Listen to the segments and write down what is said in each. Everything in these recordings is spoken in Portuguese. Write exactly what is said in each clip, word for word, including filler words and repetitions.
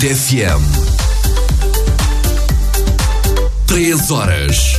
Benedito F M. Três horas.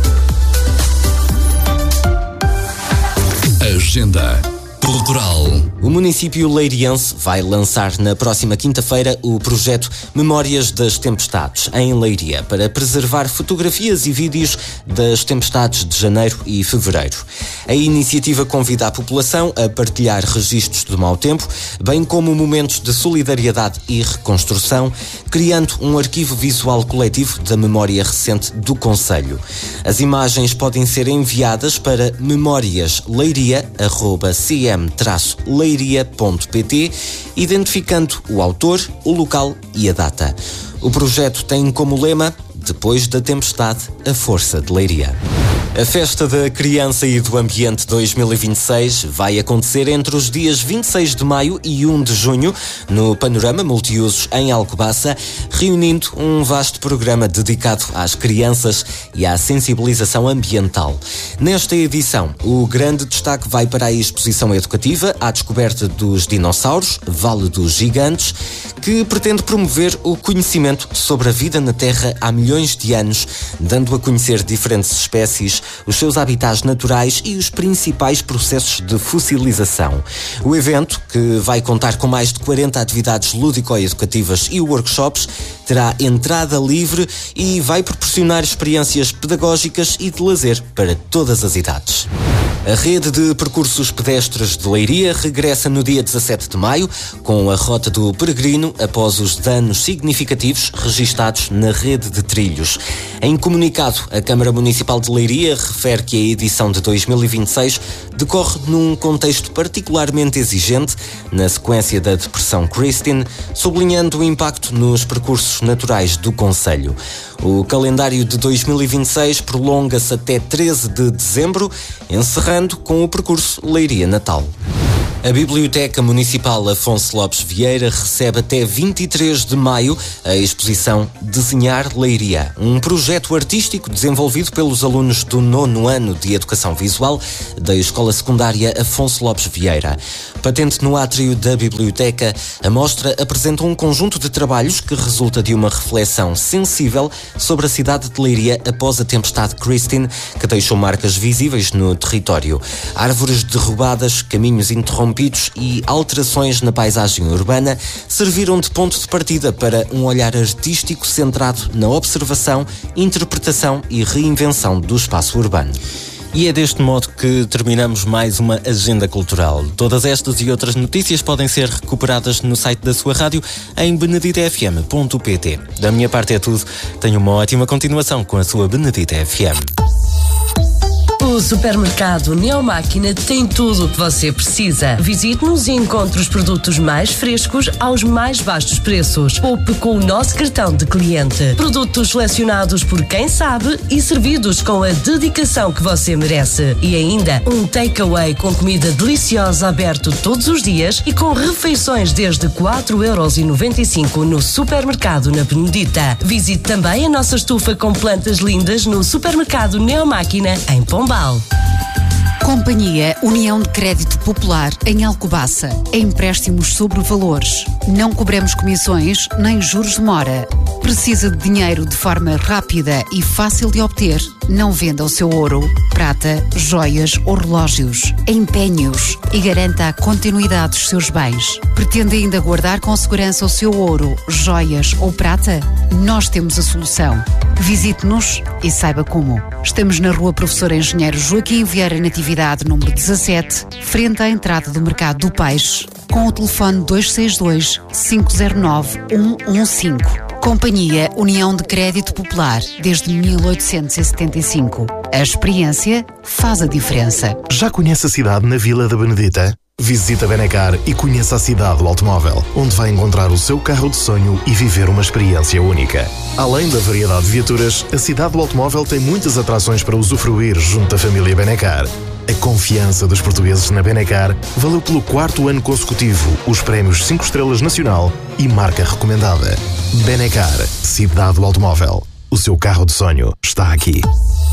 Agenda Cultural. O município leiriense vai lançar na próxima quinta-feira o projeto Memórias das Tempestades, em Leiria, para preservar fotografias e vídeos das tempestades de janeiro e fevereiro. A iniciativa convida a população a partilhar registros do mau tempo, bem como momentos de solidariedade e reconstrução, criando um arquivo visual coletivo da memória recente do concelho. As imagens podem ser enviadas para memoriasleiria arroba c m traço leiria ponto p t, identificando o autor, o local e a data. O projeto tem como lema: depois da tempestade, a força de Leiria. A Festa da Criança e do Ambiente dois mil e vinte e seis vai acontecer entre os dias vinte e seis de maio e primeiro de junho no Panorama Multiusos em Alcobaça, reunindo um vasto programa dedicado às crianças e à sensibilização ambiental. Nesta edição, o grande destaque vai para a exposição educativa à descoberta dos dinossauros, Vale dos Gigantes, que pretende promover o conhecimento sobre a vida na Terra há milhões de anos, dando a conhecer diferentes espécies, os seus habitats naturais e os principais processos de fossilização. O evento, que vai contar com mais de quarenta atividades lúdico-educativas e workshops, terá entrada livre e vai proporcionar experiências pedagógicas e de lazer para todas as idades. A rede de percursos pedestres de Leiria regressa no dia dezassete de maio com a Rota do Peregrino após os danos significativos registados na rede de trilhos. Em comunicado, a Câmara Municipal de Leiria refere que a edição de dois mil e vinte e seis decorre num contexto particularmente exigente na sequência da Depressão Christine, sublinhando o impacto nos percursos naturais do concelho. O calendário de dois mil e vinte e seis prolonga-se até treze de dezembro, encerrando com o percurso Leiria Natal. A Biblioteca Municipal Afonso Lopes Vieira recebe até vinte e três de maio a exposição Desenhar Leiria, um projeto artístico desenvolvido pelos alunos do nono ano de Educação Visual da Escola Secundária Afonso Lopes Vieira. Patente no átrio da biblioteca, a mostra apresenta um conjunto de trabalhos que resulta de uma reflexão sensível sobre a cidade de Leiria após a tempestade Christine, que deixou marcas visíveis no território. Árvores derrubadas, caminhos interrompidos e alterações na paisagem urbana serviram de ponto de partida para um olhar artístico centrado na observação, interpretação e reinvenção do espaço urbano. E é deste modo que terminamos mais uma Agenda Cultural. Todas estas e outras notícias podem ser recuperadas no site da sua rádio em benedito f m ponto p t. Da minha parte é tudo. Tenha uma ótima continuação com a sua Benedito F M. O supermercado Neomáquina tem tudo o que você precisa. Visite-nos e encontre os produtos mais frescos aos mais baixos preços. Poupe com o nosso cartão de cliente. Produtos selecionados por quem sabe e servidos com a dedicação que você merece. E ainda um takeaway com comida deliciosa aberto todos os dias e com refeições desde quatro euros e noventa e cinco no supermercado na Benedita. Visite também a nossa estufa com plantas lindas no supermercado Neomáquina em Pombal. Companhia União de Crédito Popular em Alcobaça. Empréstimos sobre valores. Não cobramos comissões nem juros de mora. Precisa de dinheiro de forma rápida e fácil de obter? Não venda o seu ouro, prata, joias ou relógios. Empenhe-os e garanta a continuidade dos seus bens. Pretende ainda guardar com segurança o seu ouro, joias ou prata? Nós temos a solução. Visite-nos e saiba como. Estamos na Rua Professor Engenheiro Joaquim Vieira Natividade, número dezassete, frente à entrada do Mercado do Peixe, com o telefone dois seis dois, cinco zero nove, um um cinco. Companhia União de Crédito Popular, desde mil oitocentos e setenta e cinco. A experiência faz a diferença. Já conhece a cidade na Vila da Benedita? Visite a Benecar e conheça a cidade do automóvel, onde vai encontrar o seu carro de sonho e viver uma experiência única. Além da variedade de viaturas, a cidade do automóvel tem muitas atrações para usufruir junto da família Benecar. A confiança dos portugueses na Benecar valeu pelo quarto ano consecutivo os prémios cinco estrelas Nacional e marca recomendada. Benecar, cidade do automóvel. O seu carro de sonho está aqui.